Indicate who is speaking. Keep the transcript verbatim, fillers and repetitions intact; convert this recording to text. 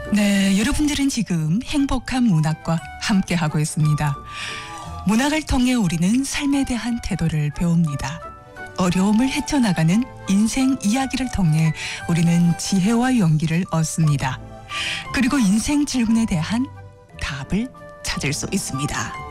Speaker 1: 네, 여러분들은 지금 행복한 문학과 함께하고 있습니다. 문학을 통해 우리는 삶에 대한 태도를 배웁니다. 어려움을 헤쳐나가는 인생 이야기를 통해 우리는 지혜와 용기를 얻습니다. 그리고 인생 질문에 대한 답을 찾을 수 있습니다.